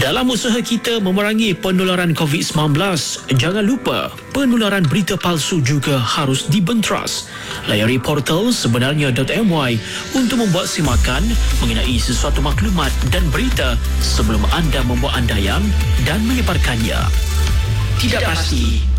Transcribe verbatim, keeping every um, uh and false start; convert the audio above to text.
Dalam usaha kita memerangi penularan covid sembilan belas, jangan lupa penularan berita palsu juga harus dibenteras. Layari portal sebenarnya.my untuk membuat simakan mengenai sesuatu maklumat dan berita sebelum anda membuat andaian dan menyebarkannya. Tidak pasti,